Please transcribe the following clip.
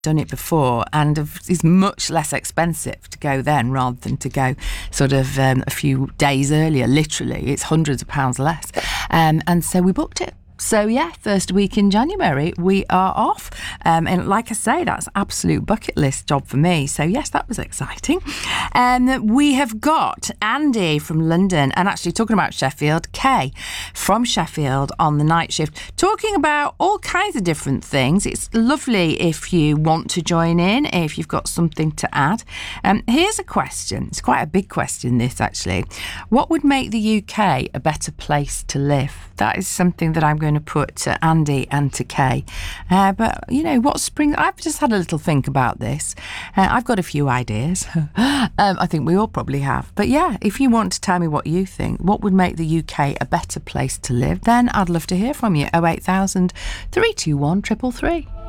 done it before, and it's much less expensive to go then rather than to go sort of a few days earlier. Literally, it's hundreds of pounds less. And so we booked it. So yeah, first week in January, we are off. And like I say, that's absolute bucket list job for me. So yes, that was exciting. We have got Andy from London, and actually talking about Sheffield, Kay from Sheffield on the night shift, talking about all kinds of different things. It's lovely if you want to join in, if you've got something to add. Here's a question. It's quite a big question, this actually. What would make the UK a better place to live? That is something that I'm going to put to Andy and to Kay. But, you know, I've just had a little think about this. I've got a few ideas. I think we all probably have. But yeah, if you want to tell me what you think, what would make the UK a better place to live, then I'd love to hear from you. 08000 321 333.